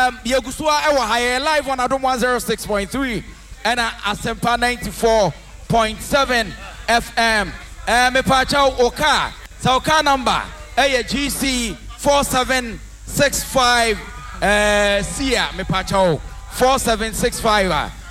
Yegusua ewa high live on Adom 106.3 and Asempa 94.7 FM. Me pacha Oka. So Oka number GC 4765 Sia me pacha 4765